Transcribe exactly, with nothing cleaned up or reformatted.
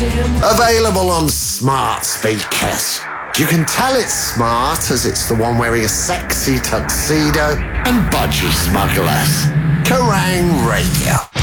Available on smart speakers. You can tell it's smart as it's the one wearing a sexy tuxedo and budgie smugglers. Kerrang Radio.